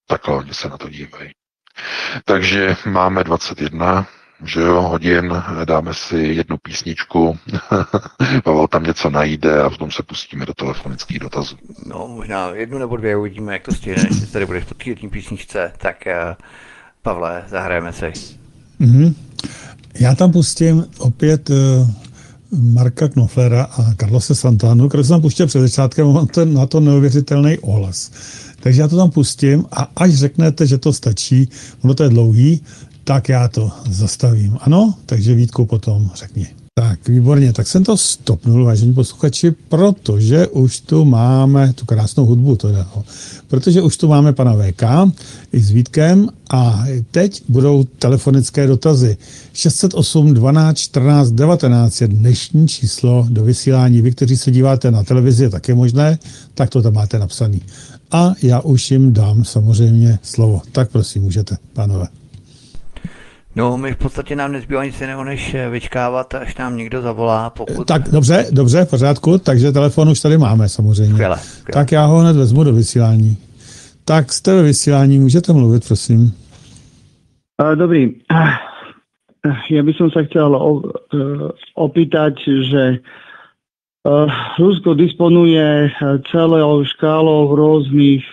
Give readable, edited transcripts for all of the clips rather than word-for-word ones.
Takhle oni se na to dívají. Takže máme 21, že jo, hodin, dáme si jednu písničku, Pavel tam něco najde a potom se pustíme do telefonických dotazů. No, možná jednu nebo dvě, uvidíme, jak to stihneš. Jestli tady budeš po té jedné písničce, tak Pavle, zahrajeme si. Mhm. Já tam pustím opět Marka Knoflera a Carlose Santanu, který jsem tam pustil před začátkem, mám na to neuvěřitelný ohlas. Takže já to tam pustím a až řeknete, že to stačí, ono to je dlouhý, tak já to zastavím. Ano? Takže Vítku potom řekni. Tak, výborně, tak jsem to stopnul, vážení posluchači, protože už tu máme tu krásnou hudbu, protože už tu máme pana VK i s Vítkem a teď budou telefonické dotazy. 608 12 14 19 je dnešní číslo do vysílání. Vy, kteří se díváte na televizi, je také možné, tak to tam máte napsaný. A já už jim dám samozřejmě slovo. Tak prosím, můžete, pánové. No, my v podstatě nám nezbývá nic jiného, než vyčkávat, až nám někdo zavolá, pokud... Tak dobře, v pořádku, takže telefon už tady máme samozřejmě. Skvěle. Tak já ho hned vezmu do vysílání. Tak jste ve vysílání, můžete mluvit, prosím. Dobrý. Ja by som sa chcel opýtať, že Rusko disponuje celou škálou rôznych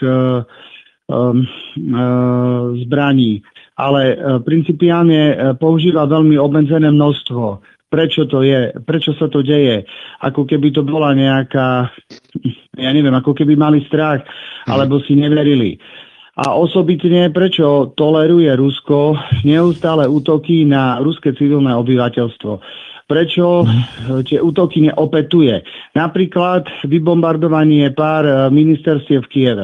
zbraní, ale principiálne používa veľmi obmedzené množstvo. Prečo to je? Prečo sa to deje? Ako keby to bola nejaká, ja neviem, ako keby mali strach, alebo si neverili. A osobitne, prečo toleruje Rusko neustále útoky na ruské civilné obyvateľstvo? Prečo tie útoky neopetuje? Napríklad vybombardovanie pár ministerstiev v Kieve.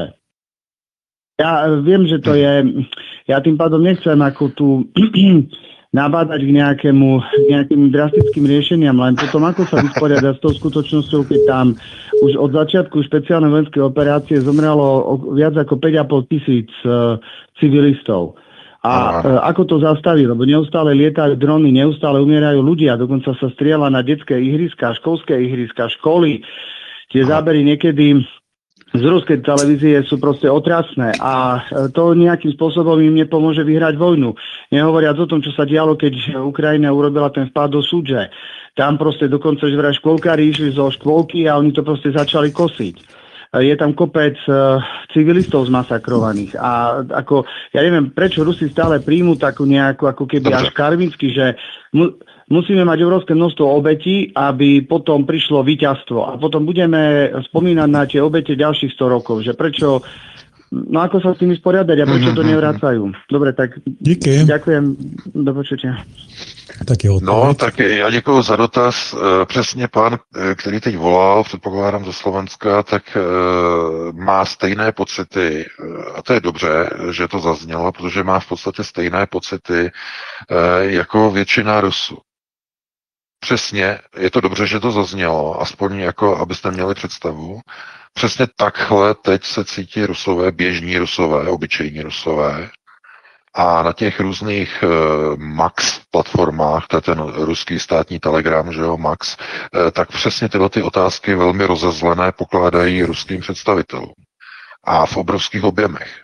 Ja viem, že to je... Ja tým pádom nechcem ako tu nabádať k nejakým drastickým riešeniam, len potom ako sa vysporiadať s tou skutočnosťou, keď tam už od začiatku špeciálnej vojenskej operácie zomrelo viac ako 5,5 tisíc civilistov. A ako to zastaví? Lebo neustále lietajú drony, neustále umierajú ľudia, dokonca sa strieľa na detské ihriska, školské ihriska, školy. Tie zábery niekedy z ruskej televízie sú proste otrasné a to nejakým spôsobom im nepomôže vyhrať vojnu. Nehovoriac o tom, čo sa dialo, keď Ukrajina urobila ten vpád do Sudže. Tam proste dokonca, že vraj škôlkári išli zo škôlky a oni to proste začali kosiť. Je tam kopec civilistov zmasakrovaných a ako, ja neviem, prečo Rusi stále príjmu takú nejakú, ako keby až karmicky, že musíme mať obrovské množstvo obetí, aby potom prišlo víťazstvo a potom budeme spomínať na tie obete ďalších 100 rokov, že prečo, no ako sa s tým vysporiadať a prečo to nevracajú. Dobre, tak díky. Ďakujem, do počutia. No, tak já děkuji za dotaz. Přesně pán, který teď volal, předpokládám ze Slovenska, tak má stejné pocity, a to je dobře, že to zaznělo, protože má v podstatě stejné pocity jako většina Rusů. Přesně, je to dobře, že to zaznělo, aspoň jako, abyste měli představu. Přesně takhle teď se cítí Rusové, běžní Rusové, obyčejní Rusové. A na těch různých Max platformách, to je ten ruský státní telegram, že jo, Max, tak přesně tyhle ty otázky velmi rozezlené pokládají ruským představitelům. A v obrovských objemech.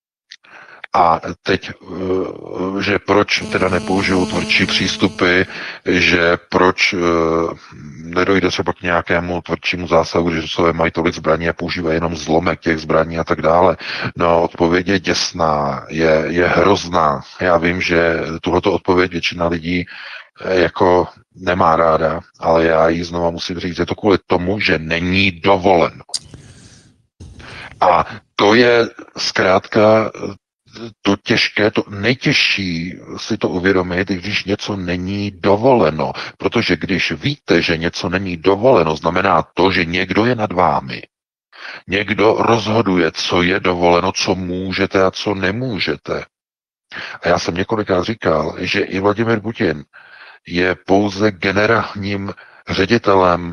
A teď, že proč teda nepoužijou tvrdší přístupy, že proč nedojde třeba k nějakému tvrdšímu zásahu, že Rusové mají tolik zbraní a používají jenom zlomek těch zbraní a tak dále. No, odpověď je děsná, je hrozná. Já vím, že tuhleto odpověď většina lidí jako nemá ráda, ale já ji znova musím říct, je to kvůli tomu, že není dovoleno. A to je zkrátka to těžké, to nejtěžší si to uvědomit, když něco není dovoleno. Protože když víte, že něco není dovoleno, znamená to, že někdo je nad vámi. Někdo rozhoduje, co je dovoleno, co můžete a co nemůžete. A já jsem několikrát říkal, že i Vladimir Putin je pouze generálním ředitelem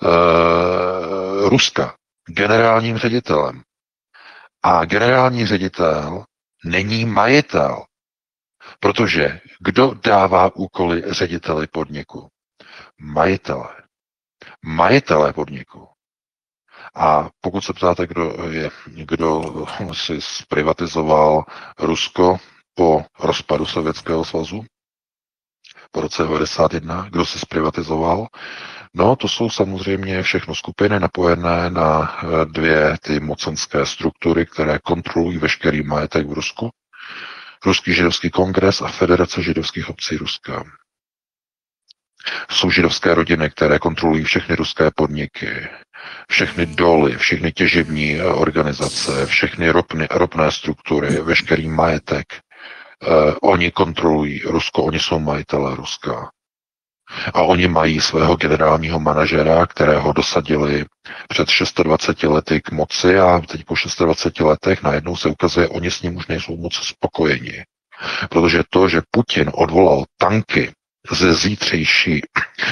Ruska. Generálním ředitelem. A generální ředitel není majitel. Protože kdo dává úkoly řediteli podniku? Majitelé. Majitelé podniku. A pokud se ptáte, kdo si zprivatizoval Rusko po rozpadu Sovětského svazu, po roce 1991, kdo si zprivatizoval, no to jsou samozřejmě všechno skupiny napojené na dvě ty mocenské struktury, které kontrolují veškerý majetek v Rusku. Ruský židovský kongres a Federace židovských obcí Ruska. Jsou židovské rodiny, které kontrolují všechny ruské podniky, všechny doly, všechny těžební organizace, všechny ropné struktury, veškerý majetek. Oni kontrolují Rusko, oni jsou majitelé Ruska. A oni mají svého generálního manažera, kterého dosadili před 26 lety k moci a teď po 26 letech najednou se ukazuje, oni s ním už nejsou moc spokojeni. Protože to, že Putin odvolal tanky ze zítřejší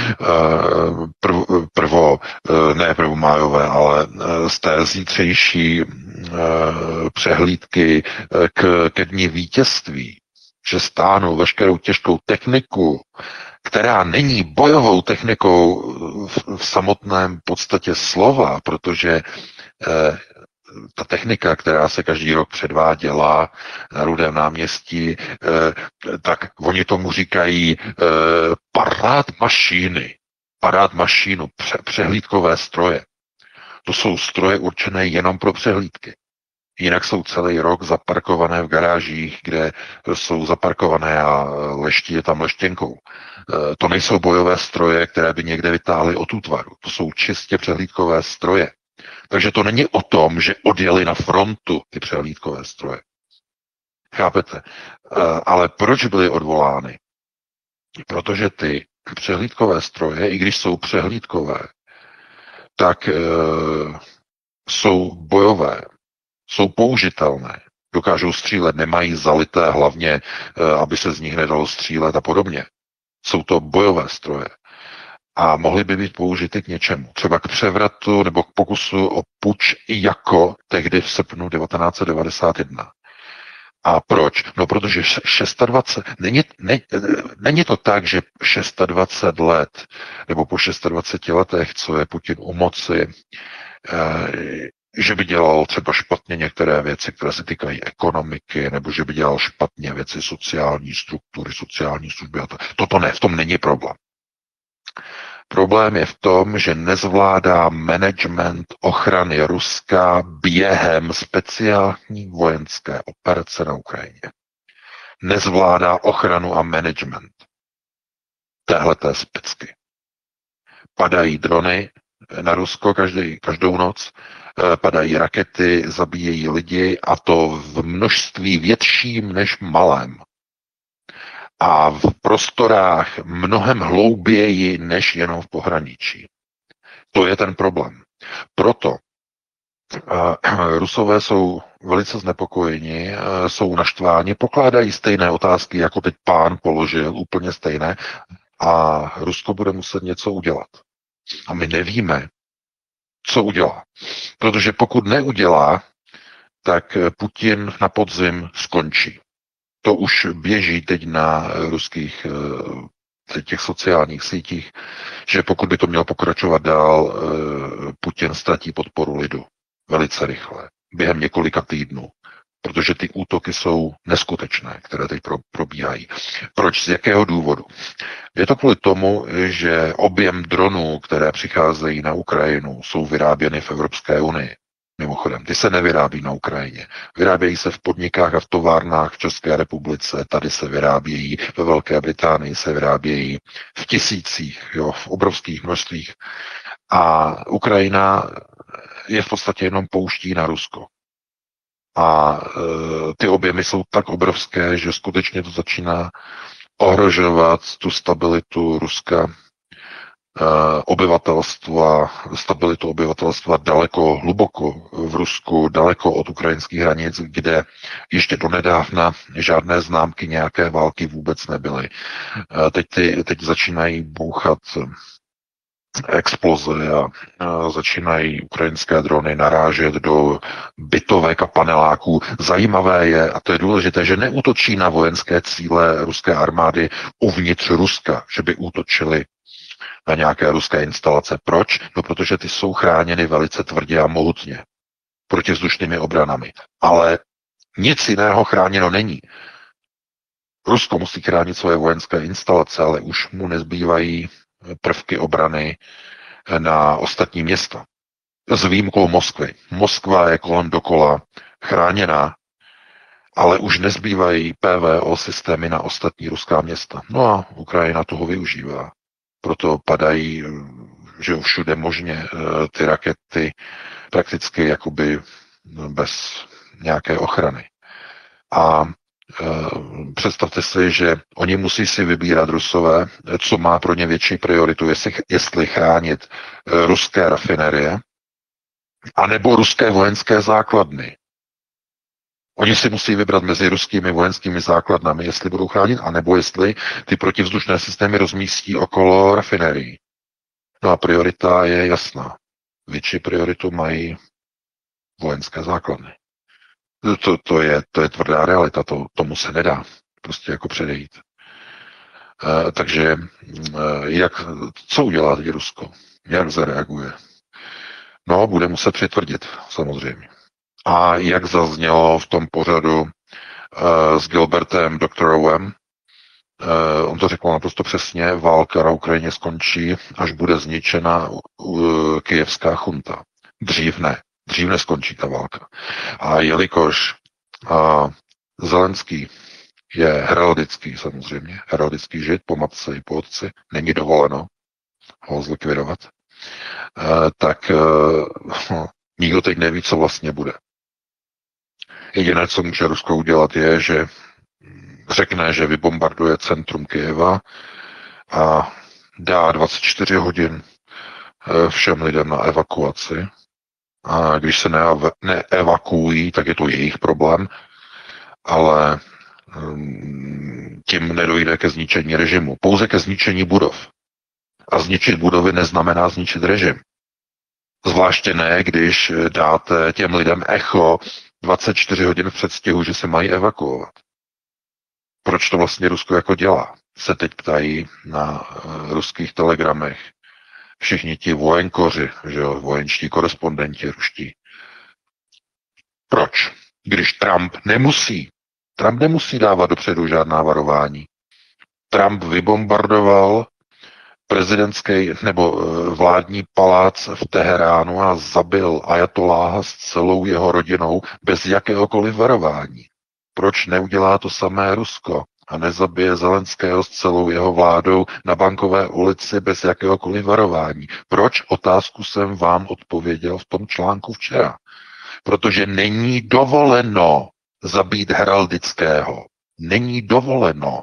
ne prvomájové, ale z té zítřejší přehlídky ke dni vítězství, že stáhnou veškerou těžkou techniku, která není bojovou technikou v samotném podstatě slova, protože ta technika, která se každý rok předváděla na Rudém náměstí, tak oni tomu říkají parád mašínu, přehlídkové stroje. To jsou stroje určené jenom pro přehlídky. Jinak jsou celý rok zaparkované v garážích, kde jsou zaparkované a leští je tam leštěnkou. To nejsou bojové stroje, které by někde vytáhly od útvaru. To jsou čistě přehlídkové stroje. Takže to není o tom, že odjeli na frontu ty přehlídkové stroje. Chápete? Ale proč byly odvolány? Protože ty přehlídkové stroje, i když jsou přehlídkové, tak jsou bojové, jsou použitelné, dokážou střílet, nemají zalité hlavně, aby se z nich nedalo střílet a podobně. Jsou to bojové stroje. A mohly by být použity k něčemu. Třeba k převratu nebo k pokusu o puč jako tehdy v srpnu 1991. A proč? No, protože není to tak, že 26 let, nebo po 26 letech, co je Putin u moci, že by dělal třeba špatně některé věci, které se týkají ekonomiky, nebo že by dělal špatně věci sociální struktury, sociální služby. Toto ne, v tom není problém. Problém je v tom, že nezvládá management ochrany Ruska během speciální vojenské operace na Ukrajině. Nezvládá ochranu a management téhleté specky. Padají drony na Rusko každou noc, padají rakety, zabíjejí lidi a to v množství větším než malém. A v prostorách mnohem hlouběji než jenom v pohraničí. To je ten problém. Proto Rusové jsou velice znepokojeni, jsou naštváni, pokládají stejné otázky, jako teď pán položil, úplně stejné, a Rusko bude muset něco udělat. A my nevíme, co udělá. Protože pokud neudělá, tak Putin na podzim skončí. To už běží teď na ruských těch sociálních sítích, že pokud by to mělo pokračovat dál, Putin ztratí podporu lidu velice rychle, během několika týdnů, protože ty útoky jsou neskutečné, které teď probíhají. Proč? Z jakého důvodu? Je to kvůli tomu, že objem dronů, které přicházejí na Ukrajinu, jsou vyráběny v Evropské unii. Mimochodem, ty se nevyrábí na Ukrajině. Vyrábějí se v podnikách a v továrnách v České republice, tady se vyrábějí, ve Velké Británii se vyrábějí v tisících, v obrovských množstvích. A Ukrajina je v podstatě jenom pouští na Rusko. A ty objemy jsou tak obrovské, že skutečně to začíná ohrožovat tu stabilitu Ruska, stabilitu obyvatelstva daleko hluboko v Rusku, daleko od ukrajinských hranic, kde ještě donedávna žádné známky nějaké války vůbec nebyly. Teď začínají bouchat exploze a začínají ukrajinské drony narážet do bytovek a paneláků. Zajímavé je, a to je důležité, že neútočí na vojenské cíle ruské armády uvnitř Ruska, že by útočili na nějaké ruské instalace. Proč? No, protože ty jsou chráněny velice tvrdě a mohutně protivzdušnými obranami. Ale nic jiného chráněno není. Rusko musí chránit svoje vojenské instalace, ale už mu nezbývají prvky obrany na ostatní města. S výjimkou Moskvy. Moskva je kolem dokola chráněná, ale už nezbývají PVO systémy na ostatní ruská města. No a Ukrajina toho využívá. Proto padají, že všude možně ty rakety prakticky jakoby bez nějaké ochrany. A představte si, že oni musí si vybírat Rusové, co má pro ně větší prioritu, jestli chránit ruské rafinerie, anebo ruské vojenské základny. Oni si musí vybrat mezi ruskými vojenskými základnami, jestli budou chránit, anebo jestli ty protivzdušné systémy rozmístí okolo rafinerií. No a priorita je jasná. Větší prioritu mají vojenské základny. To je tvrdá realita, tomu se nedá prostě jako předejít. Takže co udělá teď Rusko? Jak zareaguje? No, bude muset přitvrdit, samozřejmě. A jak zaznělo v tom pořadu s Gilbertem Doktorovem, on to řekl naprosto přesně, válka na Ukrajině skončí, až bude zničena kyjevská chunta. Dřív neskončí ta válka. A jelikož Zelenský je heraldický samozřejmě, heraldický žid po matce i po otci, není dovoleno ho zlikvidovat, tak nikdo teď neví, co vlastně bude. Jediné, co může Rusko udělat, je, že řekne, že vybombarduje centrum Kyjeva a dá 24 hodin všem lidem na evakuaci. A když se neevakuují, tak je to jejich problém, ale tím nedojde ke zničení režimu. Pouze ke zničení budov. A zničit budovy neznamená zničit režim. Zvláště ne, když dáte těm lidem echo 24 hodin v předstihu, že se mají evakuovat. Proč to vlastně Rusko jako dělá? Se teď ptají na ruských telegramech všichni ti vojenkoři, že jo, vojenští korespondenti ruští. Proč? Když Trump nemusí dávat dopředu žádná varování. Trump vybombardoval prezidentský nebo vládní palác v Teheránu a zabil ajatoláha s celou jeho rodinou bez jakéhokoliv varování. Proč neudělá to samé Rusko a nezabije Zelenského s celou jeho vládou na Bankové ulici bez jakéhokoliv varování? Proč? Otázku jsem vám odpověděl v tom článku včera. Protože není dovoleno zabít heraldického. Není dovoleno.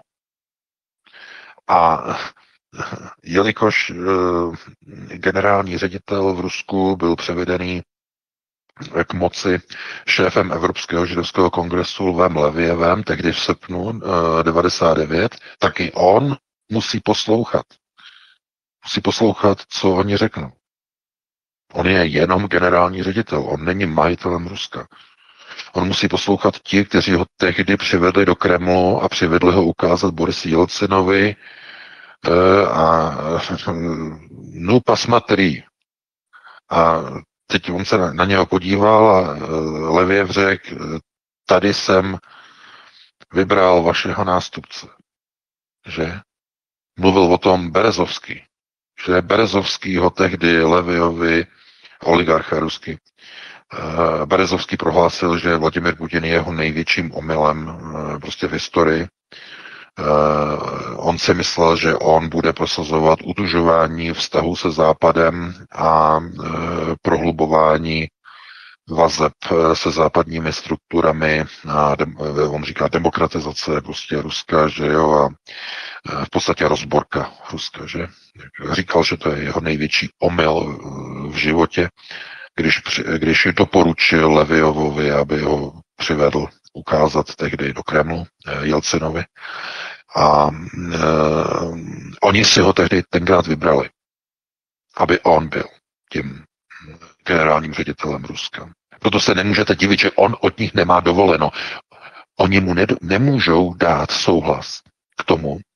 A jelikož generální ředitel v Rusku byl převedený k moci šéfem Evropského židovského kongresu Lvem Levievem, tehdy v srpnu 99, tak i on musí poslouchat. Musí poslouchat, co oni řeknou. On je jenom generální ředitel, on není majitelem Ruska. On musí poslouchat ti, kteří ho tehdy přivedli do Kremlu a přivedli ho ukázat Borisi Jelcinovi a no pasmatrí. A teď on se na něho podíval a Leviev řekl, tady jsem vybral vašeho nástupce. Že? Mluvil o tom Berezovský. Že Berezovský ho tehdy Leviovi, oligarcha ruský, Berezovský prohlásil, že Vladimir Putin je jeho největším omylem prostě v historii. On si myslel, že on bude prosazovat utužování vztahu se Západem a prohlubování vazeb se západními strukturami a on říká demokratizace prostě Ruska, že jo, a v podstatě rozborka Ruska, že. Říkal, že to je jeho největší omyl v životě, když doporučil Leviovovi, aby ho přivedl ukázat tehdy do Kremlu Jelcinovi. A oni si ho tehdy tenkrát vybrali, aby on byl tím generálním ředitelem Ruska. Proto se nemůžete divit, že on od nich nemá dovoleno. Oni mu nemůžou dát souhlas k tomu,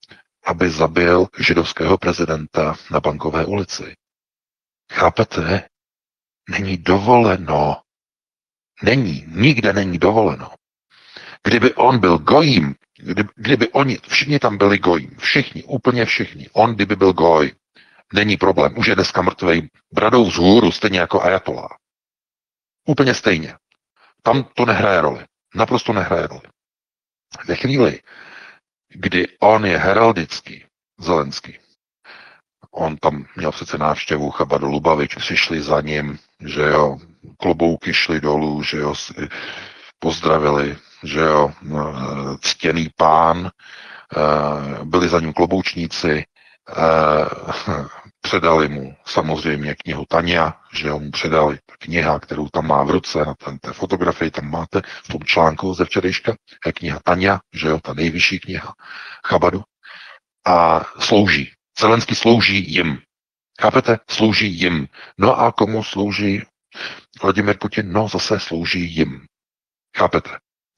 aby zabil židovského prezidenta na Bankové ulici. Chápete? Není dovoleno. Nikde není dovoleno. Kdyby on byl gojím, kdyby oni, všichni tam byli gojím, úplně všichni, on kdyby byl goj, není problém, už je dneska mrtvej bradou vzhůru, stejně jako ajatolá. Úplně stejně. Tam to nehraje roli. Naprosto nehraje roli. Ve chvíli, kdy on je heraldický, Zelenský, on tam měl přece návštěvu Chabadu Lubavič, přišli za ním, že jo, klobouky šly dolů, že jo, pozdravili, že jo, ctěný pán, byli za ním kloboučníci, předali mu samozřejmě knihu Tania, že jo, mu předali kniha, kterou tam má v ruce, na té fotografii tam máte v tom článku ze včerejška, je kniha Tania, že jo, ta nejvyšší kniha Chabadu, a slouží. Zelenský slouží jim. Chápete? Slouží jim. No a komu slouží Vladimir Putin? No zase slouží jim. Chápete?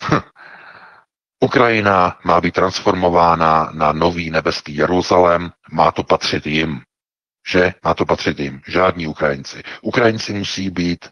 Ukrajina má být transformována na nový nebeský Jeruzalém, má to patřit jim. Že? Má to patřit jim. Žádní Ukrajinci. Ukrajinci musí být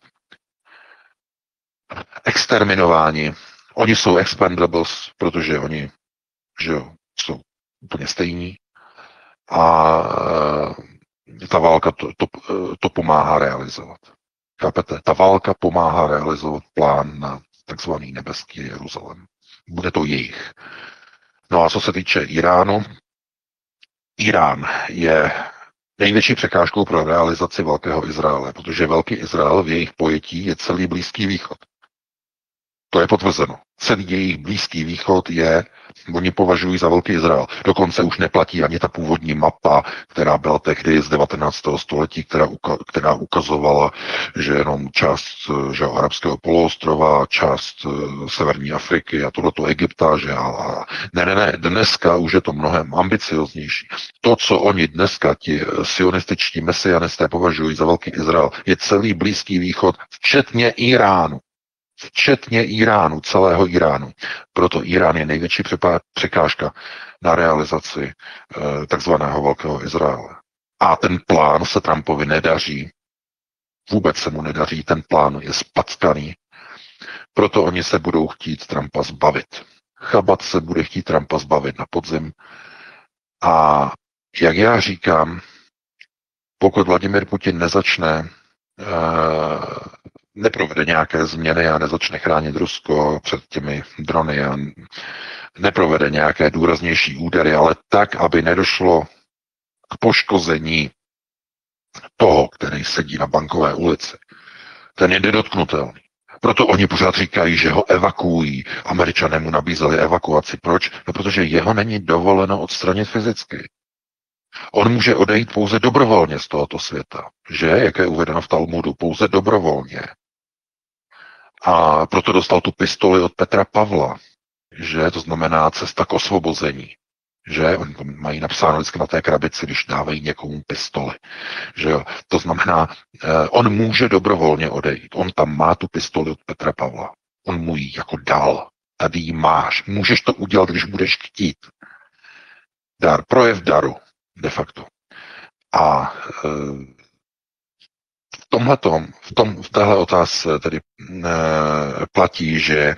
exterminováni. Oni jsou expendables, protože oni, že jo, jsou úplně stejní. A ta válka to pomáhá realizovat. Chápete? Ta válka pomáhá realizovat plán na takzvaný nebeský Jeruzalém. Bude to jejich. No a co se týče Iránu, Irán je největší překážkou pro realizaci Velkého Izraele, protože Velký Izrael v jejich pojetí je celý Blízký východ. To je potvrzeno. Celý jejich Blízký východ oni považují za Velký Izrael. Dokonce už neplatí ani ta původní mapa, která byla tehdy z 19. století, která ukazovala, že jenom část že arabského poloostrova, část severní Afriky a tohleto Egypta, že ne, dneska už je to mnohem ambicioznější. To, co oni dneska, ti sionističtí mesianisté považují za Velký Izrael, je celý Blízký východ, včetně Iránu. Celého Iránu. Proto Irán je největší překážka na realizaci takzvaného Velkého Izraele. A ten plán se Trumpovi nedaří. Vůbec se mu nedaří, ten plán je spackaný. Proto oni se budou chtít Trumpa zbavit. Chabad se bude chtít Trumpa zbavit na podzim. A jak já říkám, pokud Vladimir Putin neprovede nějaké změny a nezačne chránit Rusko před těmi drony a neprovede nějaké důraznější údery, ale tak, aby nedošlo k poškození toho, který sedí na Bankové ulici. Ten je nedotknutelný. Proto oni pořád říkají, že ho evakuují. Američané mu nabízeli evakuaci. Proč? No, protože jeho není dovoleno odstranit fyzicky. On může odejít pouze dobrovolně z tohoto světa. Že? Jak je uvedeno v Talmudu. Pouze dobrovolně. A proto dostal tu pistoli od Petra Pavla. Že? To znamená cesta k osvobození. Že? Oni to mají napsáno vždycky na té krabici, když dávají někomu pistoli. Že? To znamená, on může dobrovolně odejít. On tam má tu pistoli od Petra Pavla. On mu ji jako dal. Tady ji máš. Můžeš to udělat, když budeš chtít. Dar, projev daru. De facto. A v téhle otázce tedy platí, že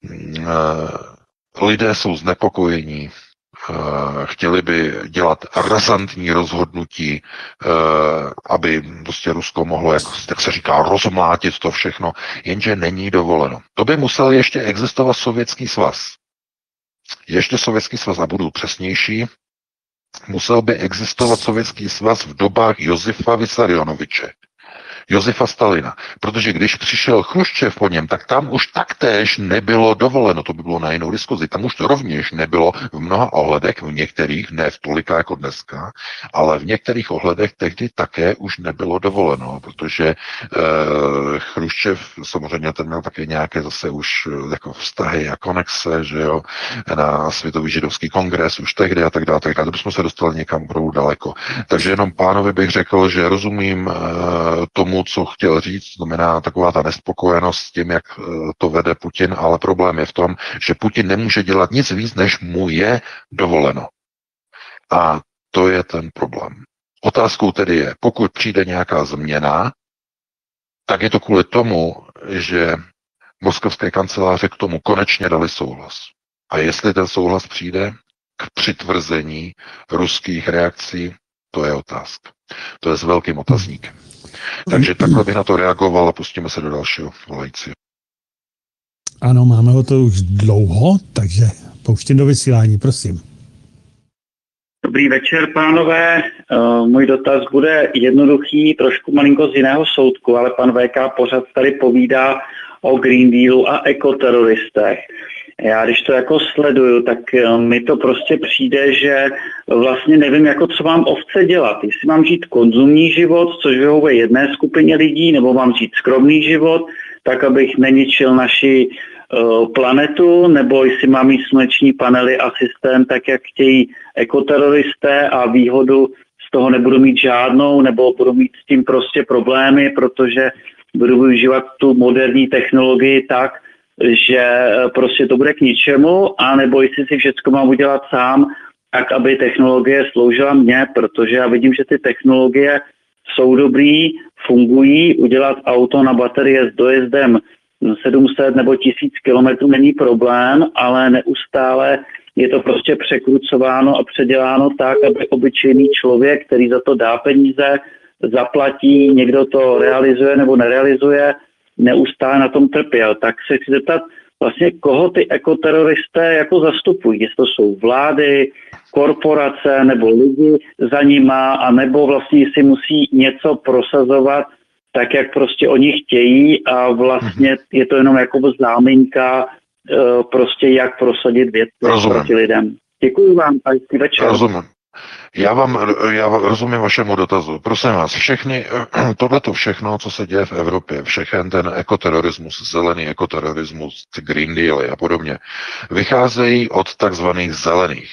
lidé jsou znepokojení, chtěli by dělat razantní rozhodnutí, aby prostě Rusko mohlo, jak se říká, rozmlátit to všechno, jenže není dovoleno. To by musel ještě existovat Sovětský svaz. Ještě Sovětský svaz, a budu přesnější, musel by existovat Sovětský svaz v dobách Josefa Vissarionoviče, Josefa Stalina. Protože když přišel Chruščev po něm, tak tam už taktéž nebylo dovoleno, to by bylo na jinou diskuzi, tam už to rovněž nebylo v mnoha ohledech, v některých, ne v tolika jako dneska, ale v některých ohledech tehdy také už nebylo dovoleno, protože Chruščev samozřejmě ten měl také nějaké zase už jako vztahy a konexe, že jo, na Světový židovský kongres už tehdy a tak dále, to bychom se dostali někam opravdu daleko. Takže jenom pánovi bych řekl, že rozumím tomu, co chtěl říct, znamená taková ta nespokojenost s tím, jak to vede Putin, ale problém je v tom, že Putin nemůže dělat nic víc, než mu je dovoleno. A to je ten problém. Otázkou tedy je, pokud přijde nějaká změna, tak je to kvůli tomu, že moskovské kanceláře k tomu konečně dali souhlas. A jestli ten souhlas přijde k přitvrzení ruských reakcí, to je otázka. To je s velkým otazníkem. Takže takhle bych na to reagoval a pustíme se do dalšího volajícího. Ano, máme ho to už dlouho, takže pouštím do vysílání, prosím. Dobrý večer, pánové. Můj dotaz bude jednoduchý, trošku malinko z jiného soudku, ale pan VK pořád tady povídá o Green Dealu a ekoteroristech. Já když to jako sleduju, tak mi to prostě přijde, že vlastně nevím, jako co mám ovce dělat. Jestli mám žít konzumní život, což vyhovuje jedné skupině lidí, nebo mám žít skromný život, tak abych neničil naši planetu, nebo jestli mám mít sluneční panely a systém, tak jak chtějí ekoteroristé a výhodu z toho nebudu mít žádnou, nebo budu mít s tím prostě problémy, protože budu využívat tu moderní technologii tak, že prostě to bude k ničemu, anebo jestli si všechno mám udělat sám, tak aby technologie sloužila mně, protože já vidím, že ty technologie jsou dobrý, fungují, udělat auto na baterie s dojezdem 700 nebo 1000 kilometrů není problém, ale neustále je to prostě překrucováno a předěláno tak, aby obyčejný člověk, který za to dá peníze, zaplatí, někdo to realizuje nebo nerealizuje, neustále na tom trpěl. Tak se chci zeptat, vlastně koho ty ekoteroristé jako zastupují? Jestli to jsou vlády, korporace nebo lidi za nima, anebo vlastně si musí něco prosazovat tak, jak prostě oni chtějí a vlastně je to jenom jako záminka prostě jak prosadit věci proti lidem. Děkuji vám, hezký večer. Rozumím. Já rozumím vašemu dotazu. Prosím vás, tohleto všechno, co se děje v Evropě, všechen ten ekoterorismus, zelený ekoterorismus, ty Green Dealy a podobně, vycházejí od takzvaných zelených,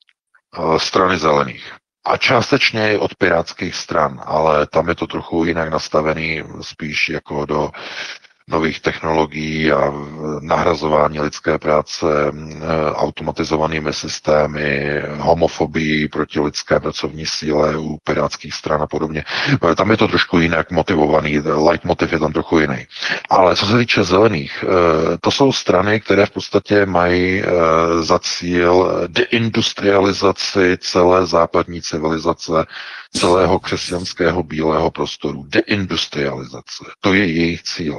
strany zelených. A částečně i od pirátských stran, ale tam je to trochu jinak nastavený, spíš jako do nových technologií a nahrazování lidské práce automatizovanými systémy, homofobii proti lidské pracovní síle u pirátských stran a podobně. Tam je to trošku jinak motivovaný, leitmotiv je tam trochu jiný. Ale co se týče zelených, to jsou strany, které v podstatě mají za cíl deindustrializaci celé západní civilizace, celého křesťanského bílého prostoru. Deindustrializace. To je jejich cíl.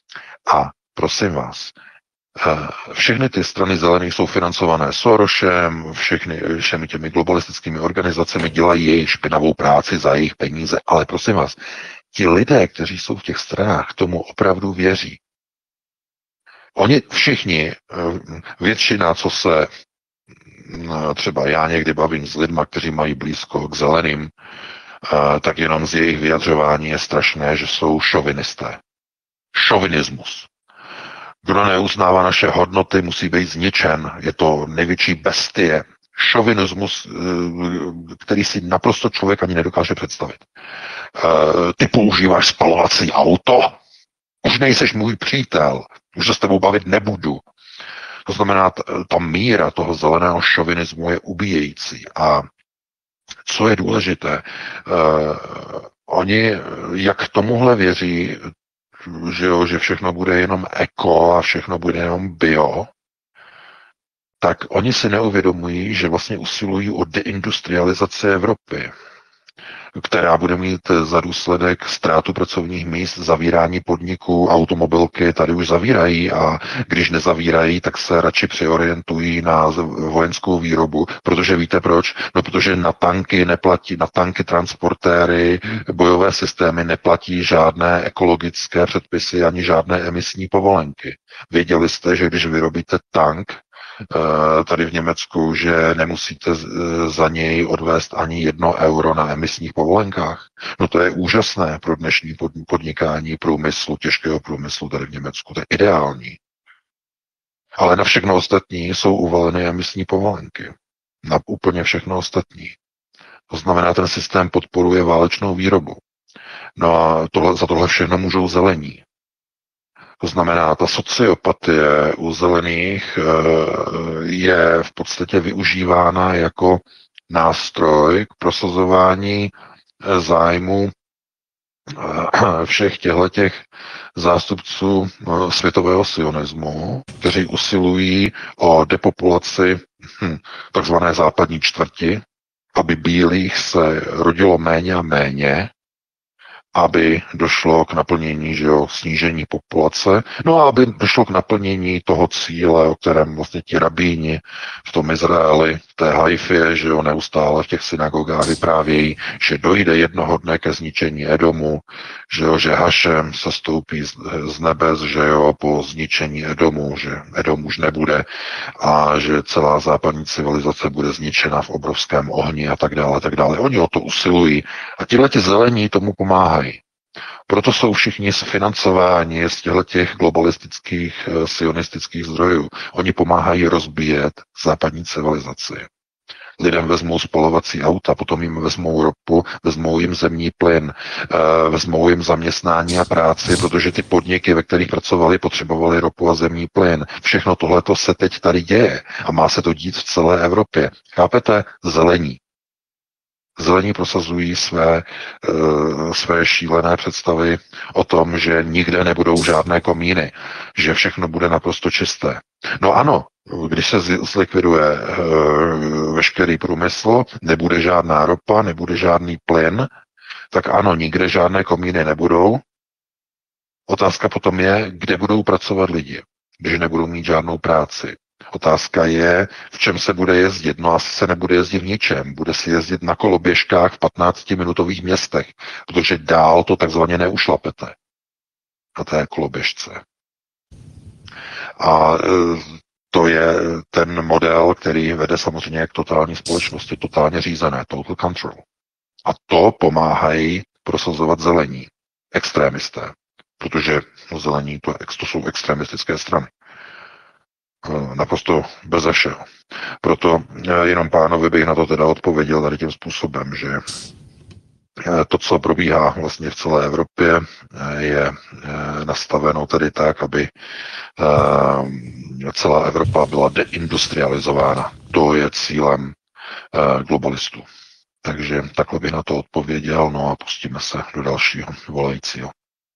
A prosím vás, všechny ty strany zelených jsou financované Sorosem, všemi těmi globalistickými organizacemi dělají jejich špinavou práci za jejich peníze, ale prosím vás, ti lidé, kteří jsou v těch stranách, tomu opravdu věří. Oni všichni, většina, co se třeba já někdy bavím s lidma, kteří mají blízko k zeleným, tak jenom z jejich vyjadřování je strašné, že jsou šovinisté. Šovinismus. Kdo neuznává naše hodnoty, musí být zničen. Je to největší bestie. Šovinismus, který si naprosto člověk ani nedokáže představit. Ty používáš spalovací auto? Už nejseš můj přítel. Už se s tebou bavit nebudu. To znamená, ta míra toho zeleného šovinismu je ubíjející. A co je důležité, oni jak tomuhle věří, že všechno bude jenom eko a všechno bude jenom bio, tak oni si neuvědomují, že vlastně usilují o deindustrializaci Evropy, která bude mít za důsledek ztrátu pracovních míst, zavírání podniků, automobilky tady už zavírají a když nezavírají, tak se radši přeorientují na vojenskou výrobu, protože víte proč? No protože na tanky neplatí, na tanky, transportéry, bojové systémy neplatí žádné ekologické předpisy ani žádné emisní povolenky. Věděli jste, že když vyrobíte tank, tady v Německu, že nemusíte za něj odvést ani 1 euro na emisních povolenkách. No to je úžasné pro dnešní podnikání průmyslu, těžkého průmyslu tady v Německu. To je ideální. Ale na všechno ostatní jsou uvaleny emisní povolenky. Na úplně všechno ostatní. To znamená, ten systém podporuje válečnou výrobu. No a za tohle všechno můžou zelení. To znamená, ta sociopatie u zelených je v podstatě využívána jako nástroj k prosazování zájmu všech těchto zástupců světového sionismu, kteří usilují o depopulaci takzvané západní čtvrti, aby bílých se rodilo méně a méně, aby došlo k naplnění, že jo, snížení populace, no a aby došlo k naplnění toho cíle, o kterém vlastně ti rabíni v tom Izraeli, v té Haifě, že jo, neustále v těch synagogách vyprávějí, že dojde jednoho dne ke zničení Edomu, že jo, že Hašem se stoupí z nebes, že jo, po zničení Edomu, že Edom už nebude a že celá západní civilizace bude zničena v obrovském ohni a tak dále, tak dále. Oni o to usilují a tihleti zelení tomu pomáhají. Proto jsou všichni financováni z těch globalistických, sionistických zdrojů. Oni pomáhají rozbíjet západní civilizaci. Lidem vezmou spalovací auta, potom jim vezmou ropu, vezmou jim zemní plyn, vezmou jim zaměstnání a práci, protože ty podniky, ve kterých pracovali, potřebovali ropu a zemní plyn. Všechno tohleto se teď tady děje a má se to dít v celé Evropě. Chápete? Zelení. Zelení prosazují své šílené představy o tom, že nikde nebudou žádné komíny, že všechno bude naprosto čisté. No ano, když se zlikviduje veškerý průmysl, nebude žádná ropa, nebude žádný plyn, tak ano, nikde žádné komíny nebudou. Otázka potom je, kde budou pracovat lidi, když nebudou mít žádnou práci. Otázka je, v čem se bude jezdit. No asi se nebude jezdit v ničem. Bude se jezdit na koloběžkách v 15-minutových městech, protože dál to takzvaně neušlapete na té koloběžce. A to je ten model, který vede samozřejmě k totální společnosti, totálně řízené, total control. A to pomáhají prosazovat zelení, extrémisté, protože zelení to jsou extremistické strany. Naprosto beze všeho. Proto jenom pánovi bych na to teda odpověděl tady tím způsobem, že to, co probíhá vlastně v celé Evropě, je nastaveno tedy tak, aby celá Evropa byla deindustrializována. To je cílem globalistů. Takže takhle bych na to odpověděl, no a pustíme se do dalšího volajícího.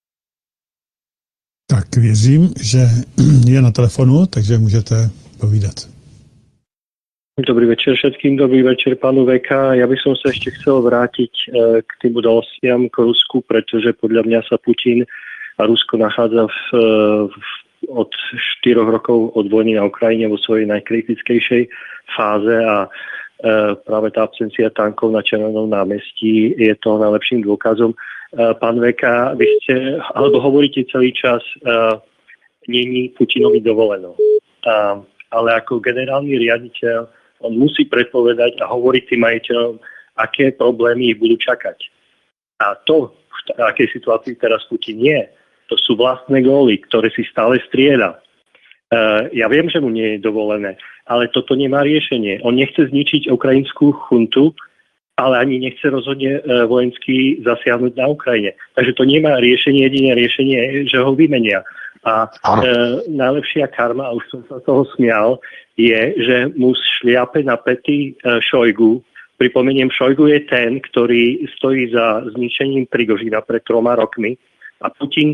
Tak věřím, že je na telefonu, takže můžete povídat. Dobrý večer všetkým, dobrý večer pánu VK. Ja by som sa ešte chcel vrátiť k tým udalostiam k Rusku, pretože podľa mňa sa Putin a Rusko nachádza od 4 rokov od vojny na Ukrajine vo svojej najkritickejšej fáze a práve tá absencia tankov na Červenom námestí je toho najlepším dôkazom. Pán VK, vy ste, alebo hovoríte celý čas, není Putinovi dovoleno. Ale ako generálny riaditeľ on musí predpovedať a hovoriť tým majiteľom, aké problémy ich budú čakať. A to, v akej situácii teraz Putin je, to sú vlastné góly, ktoré si stále strieda. Ja viem, že mu nie je dovolené, ale toto nemá riešenie. On nechce zničiť ukrajinskú chuntu, ale ani nechce rozhodne vojensky zasiahnuť na Ukrajine. Takže to nemá riešenie, jediné riešenie je, že ho vymenia. A najlepšia karma, a už som sa toho smial, je, že mu šliape na pety Šojgu. Pripomeniem, Šojgu je ten, ktorý stojí za zničením Prigožina pred 3 rokmi a Putin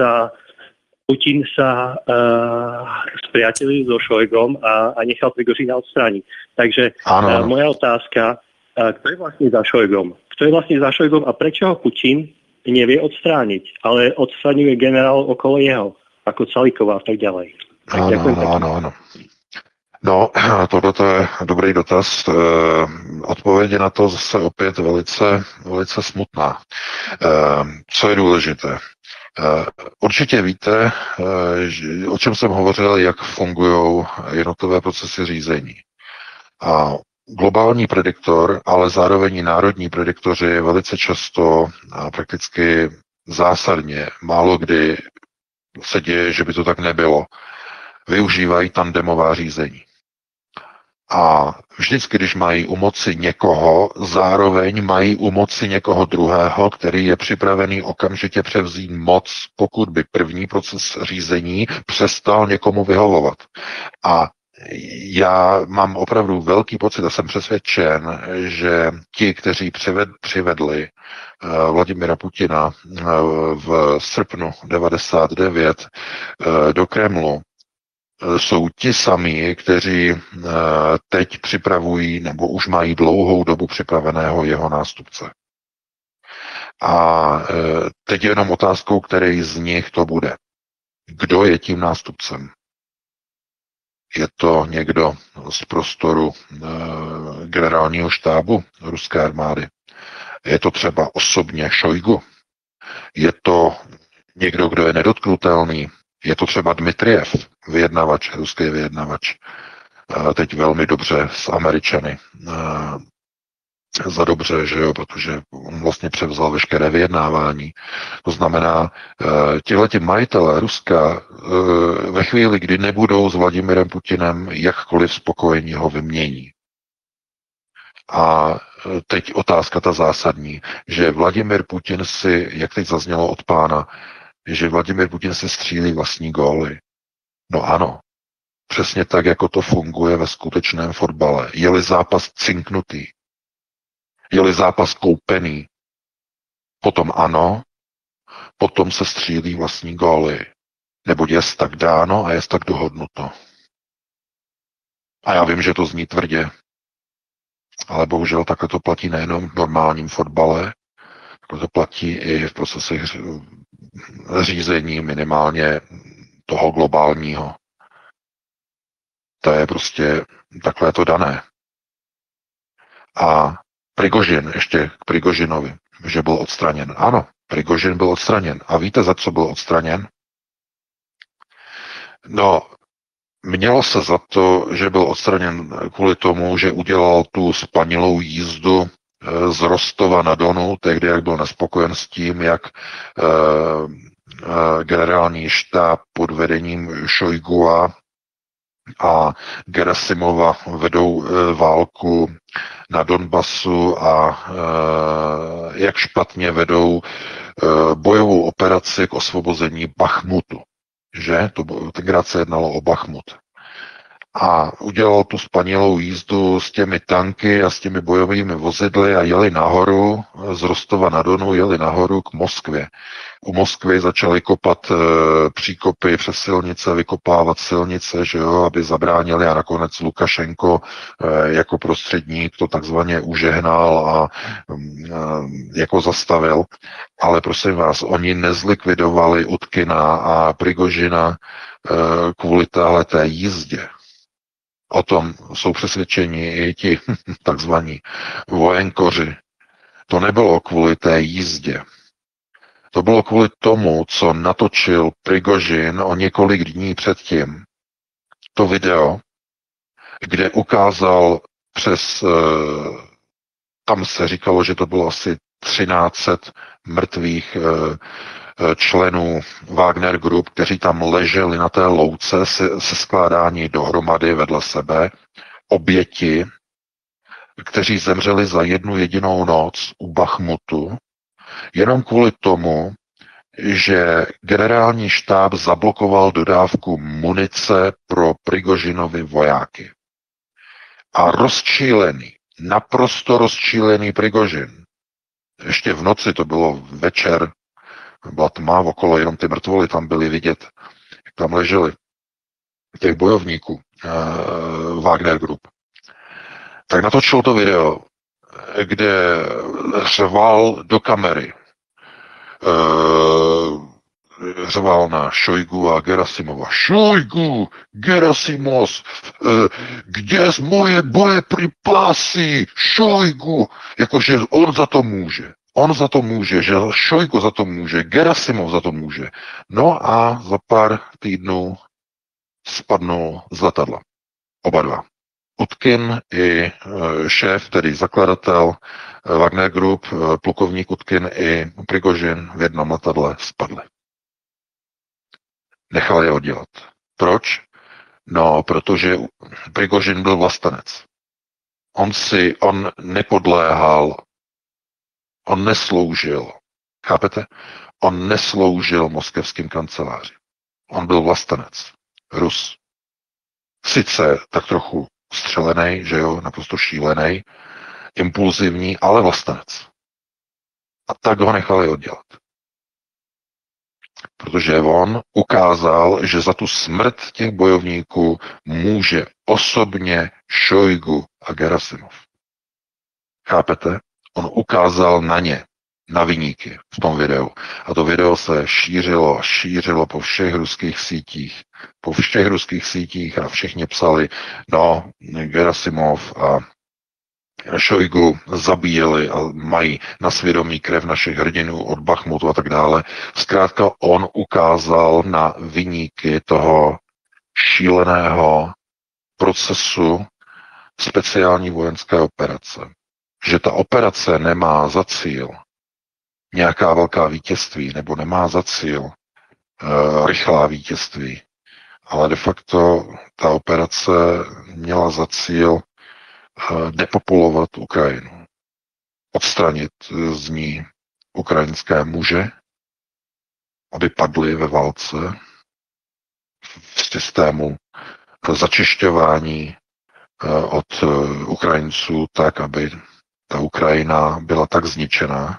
sa spriatelil so Šojgom a nechal Prigožina odstrániť. Takže moja otázka, kto je vlastne za Šojgom? Kto je vlastne za Šojgom a prečo ho Putin nevie odstrániť, ale odstraňuje generál okolo jeho, ako Caliková a tak ďalej. Tak ano. No, tohle je dobrý dotaz. Odpověď na to zase opět velice smutná. Co je důležité? Určitě víte, o čem jsem hovořil, jak fungují jednotlivé procesy řízení. A globální prediktor, ale zároveň i národní prediktoři velice často a prakticky zásadně, málo kdy se děje, že by to tak nebylo, využívají tandemová řízení. A vždycky, když mají u moci někoho, zároveň mají u moci někoho druhého, který je připravený okamžitě převzít moc, pokud by první proces řízení přestal někomu vyhovovat. A já mám opravdu velký pocit a jsem přesvědčen, že ti, kteří přivedli Vladimira Putina v srpnu 99 do Kremlu, jsou ti samí, kteří teď připravují nebo už mají dlouhou dobu připraveného jeho nástupce. A teď je jenom otázkou, který z nich to bude. Kdo je tím nástupcem? Je to někdo z prostoru generálního štábu ruské armády? Je to třeba osobně Šojgu? Je to někdo, kdo je nedotknutelný? Je to třeba Dmitrijev, vyjednavač, ruský vyjednavač, teď velmi dobře s Američany. Za dobře, že jo, protože on vlastně převzal veškeré vyjednávání. To znamená, tihleti majitelé Ruska ve chvíli, kdy nebudou s Vladimirem Putinem jakkoliv spokojení, ho vymění. A teď otázka ta zásadní, že Vladimir Putin si, jak teď zaznělo od pána, že Vladimir Putin si střílí vlastní góly. No ano, přesně tak, jako to funguje ve skutečném fotbale. Je-li zápas cinknutý, je-li zápas koupený, potom ano, potom se střílí vlastní góly. Neboť je tak dáno a je tak dohodnuto. A já vím, že to zní tvrdě, ale bohužel takhle to platí nejenom v normálním fotbale, takhle to platí i v procesech řízení minimálně toho globálního. To je prostě takhle to dané. A Prigožin, ještě k Prigožinovi, že byl odstraněn. Ano, Prigožin byl odstraněn. A víte, za co byl odstraněn? No, mělo se za to, že byl odstraněn kvůli tomu, že udělal tu spanilou jízdu z Rostova na Donu, tehdy jak byl nespokojen s tím, jak generální štáb pod vedením Šojgua a Gerasimova vedou válku na Donbasu a jak špatně vedou bojovou operaci k osvobození Bachmutu. Že? Tenkrát se jednalo o Bachmut. A udělal tu spanilou jízdu s těmi tanky a s těmi bojovými vozidly a jeli nahoru, z Rostova na Donu jeli nahoru k Moskvě. U Moskvy začali kopat příkopy přes silnice, vykopávat silnice, že jo, aby zabránili a nakonec Lukašenko jako prostředník to takzvaně užehnal a jako zastavil. Ale prosím vás, oni nezlikvidovali Utkina a Prigožina kvůli téhleté jízdě. O tom jsou přesvědčeni i ti takzvaní vojenkoři. To nebylo kvůli té jízdě. To bylo kvůli tomu, co natočil Prigožin o několik dní předtím. To video, kde ukázal přes, tam se říkalo, že to bylo asi 1300 mrtvých členů Wagner Group, kteří tam leželi na té louce se skládání dohromady vedle sebe, oběti, kteří zemřeli za jednu jedinou noc u Bachmutu, jenom kvůli tomu, že generální štáb zablokoval dodávku munice pro Prigožinovy vojáky. A naprosto rozčílený Prigožin, ještě v noci, to bylo večer, byla tma okolo, jenom ty mrtvoly tam byly vidět, jak tam leželi, těch bojovníků Wagner Group. Tak natočil to video, kde řval do kamery. Řval na Šojgu a Gerasimova. Šojgu, Gerasimov, kde z moje bojepripasy? Šojgu, jakože on za to může. On za to může, že Šojgu za to může, Gerasimov za to může. No a za pár týdnů spadnul z letadla. Oba dva. Utkin i šéf, tedy zakladatel Wagner Group, plukovník Utkin i Prigožin v jednom letadle spadli. Nechal je oddělat. Proč? No, protože Prigožin byl vlastenec. On nepodléhal, on nesloužil, chápete? On nesloužil moskevským kanceláři. On byl vlastenec, Rus. sice tak trochu střelený, že jo, naprosto šílený, impulzivní, ale vlastenec. A tak ho nechali oddělat. Protože on ukázal, že za tu smrt těch bojovníků může osobně Šojgu a Gerasimov. Chápete? On ukázal na ně, na viníky v tom videu. A to video se šířilo po všech ruských sítích a všichni psali, no, Gerasimov a Šojgu zabíjeli a mají na svědomí krev našich hrdinů od Bachmutu a tak dále. Zkrátka on ukázal na viníky toho šíleného procesu speciální vojenské operace. Že ta operace nemá za cíl nějaká velká vítězství, nebo nemá za cíl rychlá vítězství, ale de facto ta operace měla za cíl depopulovat Ukrajinu. Odstranit z ní ukrajinské muže, aby padli ve válce v systému začišťování od Ukrajinců tak, aby ta Ukrajina byla tak zničená,